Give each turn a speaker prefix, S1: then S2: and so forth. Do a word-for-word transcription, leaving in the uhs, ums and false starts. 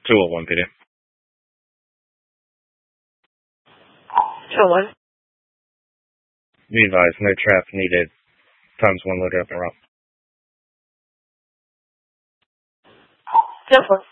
S1: two oh one P D.
S2: two oh one.
S1: Be advised, no trap needed. Times one loader up and route.
S2: ten four.